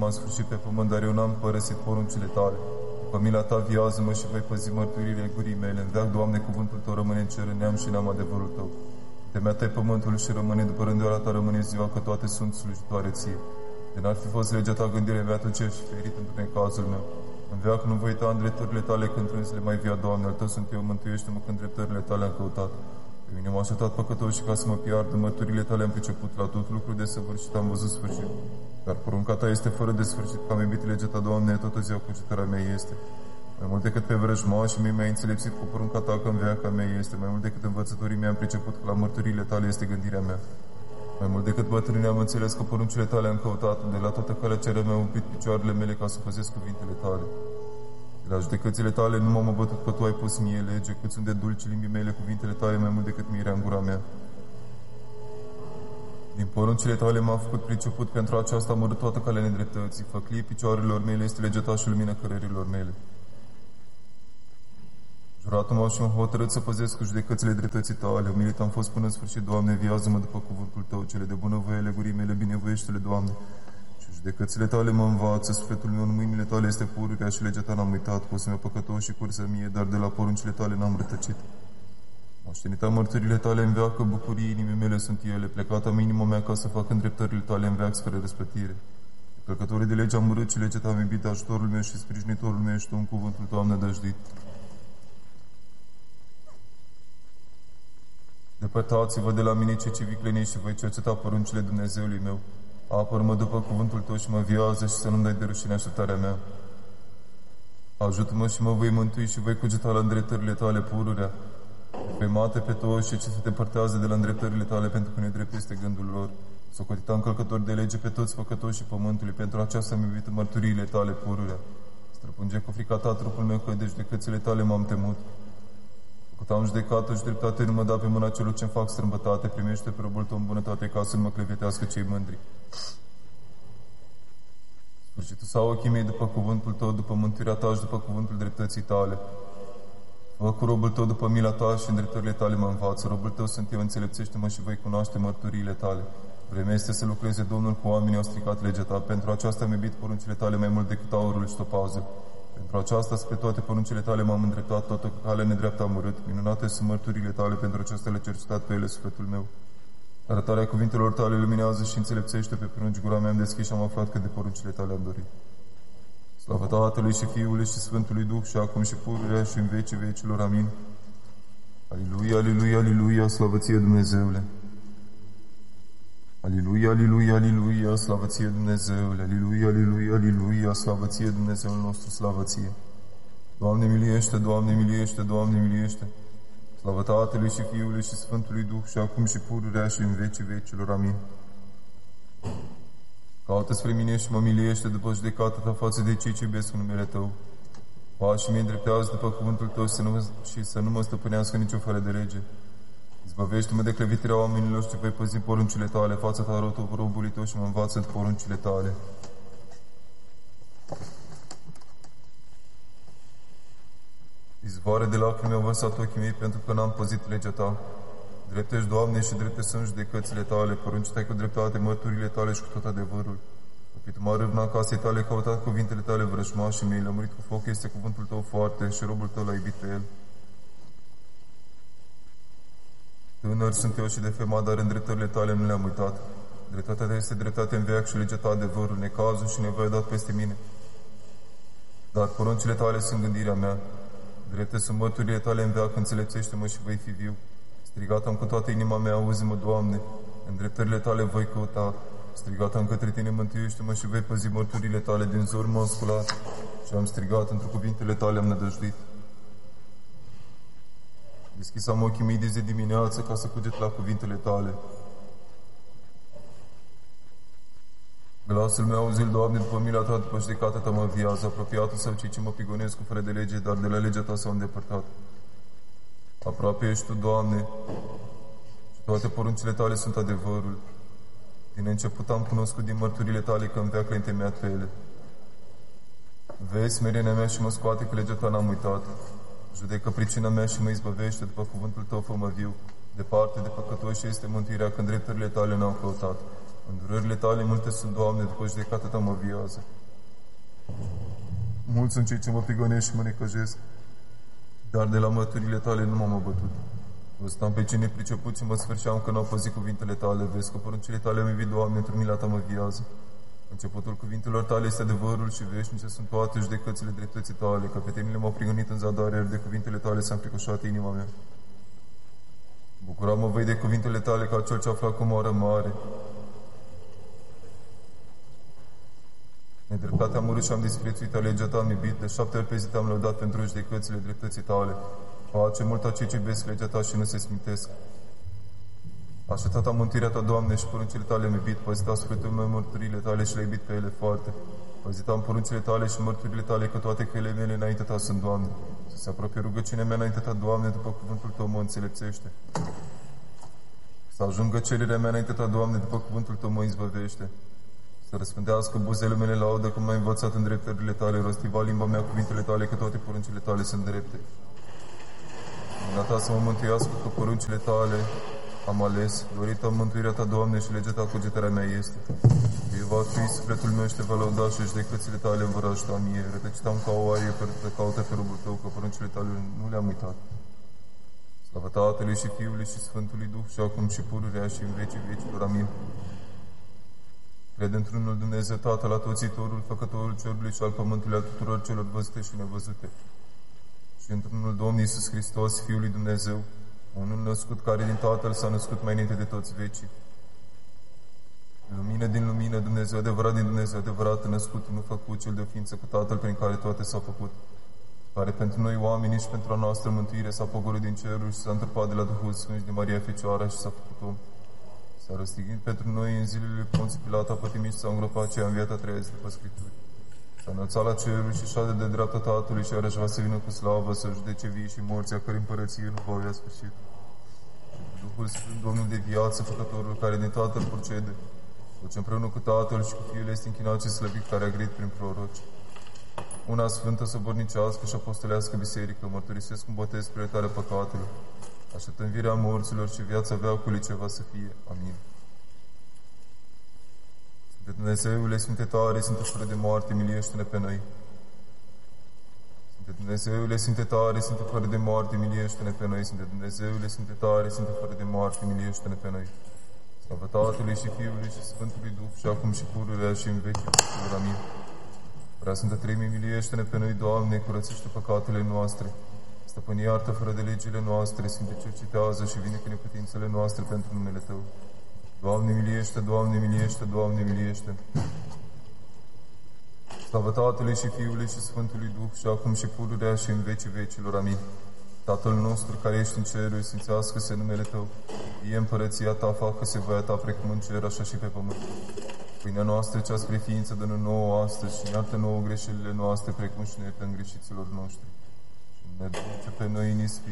m-am sfârșit pe pământ, dar eu n-am părăsit poruncile tale. După mila ta viază-mă și voi păzi mărturile gurii mele. În veac, Doamne, cuvântul tău rămâne în cer, în neam și neam adevărul tău. Temea ta pământul și rămâne, după rânduiala ta rămâne ziua, că toate sunt slujitoare ție. De n-ar fi fost legea ta, gândirea mea, atunci și ferit într-un necazul meu. În veac nu voi uita în dreptările tale, când trânsele mai via, Doamne, al tău sunt eu, mântuiește-mă când dreptările tale am căutat. Pe mine m-a așteptat păcătos și ca să mă piardă, mărturile tale am priceput, la tot lucru de săvârșit am văzut sfârșit. Dar porunca ta este fără de sfârșit, că am iubit legea ta, Doamne, toată ziua cugetarea mea este. Mai mult decât pe vrăjmașii mei mi-ai înțelepțit cu porunca ta, că în veaca mea este. Mai mult decât învățătorii mei am priceput, că la mărturile tale este gândirea mea. Mai mult decât bătrânii am înțeles că poruncile tale am căutat, de la toată calea cerea mi-au umplit picioarele mele ca să păzesc cuvintele tale. De la judecățile tale nu m-am abătut, că tu ai pus mie lege, cât sunt de dulci limbii mele cuvintele tale, mai mult decât mirea în gura mea. Din poruncile tale m-am făcut priceput, pentru aceasta am urât toată calea nedreptății. Făclie picioarelor mele este legea ta și lumina cărărilor mele. Juratul m-au și am hotărât să păzesc cu judecățile dreptății tale. Umilit am fost până în sfârșit, Doamne, viază-mă după cuvântul tău, cele de bunăvoie ale gurii mele, binevoiește-le, Doamne. Și judecățile tale mă învață, sufletul meu în mâinile tale este pururea și legea ta n-am uitat, că o să mă păcătos și cursă mie, dar de la poruncile tale n-am rătăcit. Moștenita mărturile tale în veacă, bucurii inimii mele sunt ele, plecata în inima mea ca să fac îndreptările tale în veac spre răsplătire. Călcătorii de lege am urât și legea ta am iubit, ajutorul meu și sprijinitorul meu ești tu, în cuvântul tău am nădăjduit. Depărtați-vă de la mine cei viclenii și voi cerceta poruncile Dumnezeului meu. Apără-mă după cuvântul tău și mă viază și să nu-mi dai de rușine așteptarea mea. Ajută-mă și mă voi mântui și voi cugeta la îndreptările tale pururea. Voi mate pe toți și ce se depărtează de la îndreptările tale, pentru că nedrept este gândul lor. Socotitam călcători de lege pe toți făcătoși și pământului, pentru aceasta am iubit mărturiile tale pururea. Străpunge cu frica ta trupul meu, că de judecățile tale m-am temut. Cât am judecată și dreptate, nu mă da pe mâna celor ce-mi fac strâmbătate, primește pe robul tău în bunătate, ca să nu mă clevetească cei mândri. Sfârșitul sau ochii mei după cuvântul tău, după mântuirea ta și după cuvântul dreptății tale. Fă cu robul tău după mila ta și în dreptările tale mă învață. Robul tău sunt eu, înțelepțește-mă și voi cunoaște mărturiile tale. Vremea este să lucreze Domnul cu oamenii, au stricat legea ta. Pentru aceasta am iubit poruncile tale mai mult decât aurul și topazul. Pentru aceasta, spre toate poruncile tale m-am îndreptat, toată calea nedreaptă am urât. Minunate sunt mărturile tale, pentru aceasta le-a cercetat pe ele sufletul meu. Arătarea cuvintelor tale luminează și înțelepțește pe prunci, gura mea am deschis și am aflat că de poruncile tale am dorit. Slavă Tatălui și Fiului și Sfântului Duh, și acum și pururea și în vecii vecilor. Amin. Aliluia, aliluia, aliluia, slavă ție, Dumnezeule! Aliluia, aliluia, aliluia, slavă ție, Dumnezeule! Aliluia, aliluia, aliluia, slavă ție, Dumnezeul nostru, slavă ție! Doamne miliește, Doamne miliește, Doamne miliește! Slavă Tatălui și Fiului și Sfântului Duh, și acum și pururea și în vecii vecilor. Amin. Caută spre mine și mă miliește după judecata ta față de cei ce iubesc numele tău. Pașii mei îndreptează după cuvântul tău și să nu mă stăpânească nicio fără de lege. Izbăvește-mă de clevitirea oamenilor și voi păzi poruncile tale. Fața ta arătă robului tău și mă învață de poruncile tale. Izvoare de lacrimi au vărsat ochii mei, pentru că n-am păzit legea ta. Drepte ești, Doamne, și drepte sunt judecățile tale. Poruncite ai cu dreptate mărturile tale și cu tot adevărul. Căpitul-mă râvna casei tale, căutat cuvintele tale vrăjmașii mei, lămurit cu foc este cuvântul tău foarte și robul tău l-a iubit pe el. Tânăr sunt eu și de femat, dar în dreptările tale nu le-am uitat. Dreptatea ta este dreptate în veac și legea ta adevărul, necazul și nevoia dat peste mine. Dar poruncile tale sunt gândirea mea. Drepte sunt mărturile tale în veac, înțelepțește-mă și voi fi viu. Strigat-am cu toată inima mea, auzi-mă, Doamne, în dreptările tale voi căuta. Strigat-am către tine, mântuiește-mă și vei păzi mărturile tale. Din zor m-am sculat și am strigat, într cuvintele tale am nădăjduit. Deschisam ochii mei de zi dimineață ca să cuget la cuvintele tale. Glasul meu auzit, Doamne, după mila ta, după judecata ta mă viază. Apropiatul sau cei ce mă prigonesc cu fără de lege, dar de la legea ta s-au îndepărtat. Aproape ești tu, Doamne, și toate poruncile tale sunt adevărul. Din început am cunoscut din mărturile tale că în veac le-ai întemeiat pe ele. Vezi smerenia mea și mă scoate, că legea ta n-am uitat. Judecă pricina mea și mă izbăvește, după cuvântul tău fă-mă viu. Departe de păcătoși este mântuirea, când drepturile tale n-au căutat. Îndurările tale multe sunt, Doamne, după judecata ta mă viază. Mulți sunt cei ce mă prigonesc și mă necăjesc, dar de la mărturile tale nu m-am abătut. Văztam pe cei nepricepuți și mă sfârșeam că n-au păzit cuvintele tale. Vezi că poruncile tale am iubit, Doamne, într-o mila ta mă viază. Începutul cuvintelor tale este adevărul și veșnice sunt toate judecățile dreptății tale. Căpetenile m-au prigonit în zadar, iar de cuvintele tale s-a înfricoșat inima mea. Bucura mă voi de cuvintele tale ca cel ce afla cu moară mare. Nedreptatea am urât și am disprețuit, legea ta am iubit, de 7 ori pe zi te-am lăudat pentru judecățile dreptății tale. Face mult acei ce iubesc legea ta și nu se smintesc. Așteptat am mântuirea ta, Doamne, și poruncile tale am iubit, păzit am sufletul meu mărturile tale și le-ai iubit pe ele foarte. Păzit am poruncile tale și mărturile tale, că toate căile mele înainte ta sunt, Doamne. Să se apropie rugăciunea mea înainte ta, Doamne, după cuvântul tău mă înțelepțește. Să ajungă cererea mea înainte ta, Doamne, după cuvântul tău mă izbăvește. Să răspândească buzele mele laudă, cum m-ai învățat în dreptările tale, rostiva limba mea cuvintele tale, că toate poruncile tale sunt drepte. Mâna ta să mă mântuiască, că poruncile tale am ales. Dorită mântuirea ta, Doamne, și legea ta cugetarea mea este. Eu va fi sufletul meu și te va lăuda și judecățile tale îmi vor ajuta mie. Rătăcit am ca o oaie pierdută, caută pe robul tău, că poruncile tale nu le-am uitat. Slavă Tatălui și Fiului și Sfântului Duh și acum și pururea și în vecii vecilor. Amin. Cred într-unul Dumnezeu, Tatăl Atoțitorul, Făcătorul cerului și al pământului, al tuturor celor văzute și nevăzute. Și într-unul Domnul Iisus Hristos, Fiul lui Dumnezeu, unul născut care din Tatăl s-a născut mai înainte de toți vecii. Lumină din lumină, Dumnezeu adevărat din Dumnezeu adevărat, născut, nu făcut, cel de o ființă cu Tatăl prin care toate s-au făcut, care pentru noi oamenii și pentru a noastră mântuire s-a pogorât din cerul și s-a întârpat de la Duhul Sfânt și de Maria Fecioara și s-a făcut om. S-a răstignit pentru noi în zilele Ponțiu Pilat, a pătimit și s-a îngropat cea în viața treia zi după Scripturi. S-a înălțat la cerul și șade de dreapta Tatălui și iarăși va să vină cu slavă să judece vii și morții, a cărui împărăție nu va avea sfârșit. Duhul Sfânt, Domnul de viață, Făcătorul, care din Tatăl procede, ce împreună cu Tatăl și cu Fiul este închinat și slăvit, care a grăit prin proroci. Una sfântă, săbornicească și apostolească biserică, mărturisesc un botez spre iertarea păcatelor. Aștept învierea morților și viața veacului ce va să fie. Amin. Sfânte Dumnezeule, Sfinte tare, Sfinte fără de moarte, miliește-ne pe noi. Sfinte Dumnezeule, Sfinte tare, Sfinte fără de moarte, miliește-ne pe noi. Sfinte Dumnezeule, Sfinte tare, Sfinte fără de moarte, miliește-ne pe noi. Slavă Tatălui și Fiului și Sfântului Duh și acum și pururea și în vecii vecilor. Amin. Prea Sfântă Treime, miliește-ne pe noi, Doamne, curățește păcatele noastre. Stăpâni, iartă fără de legile noastre, Sfinte, cercetează și vindecă neputințele noastre pentru numele Tău. Doamne, miliește, Doamne, miliește, Doamne, miliește. Slavă Tatălui și Fiului și Sfântului Duh și acum și pururea și în vecii vecilor. Amin. Tatăl nostru care ești în ceruri, sfințească-se numele Tău. Fie împărăția Ta, facă-se voia Ta precum în cer, așa și pe pământ. Pâinea noastră, cea spre ființă, dă-ne nouă astăzi și iartă nouă greșelile noastre, precum și ne iertăm greșiților noștri. Și ne duce pe noi în ispită,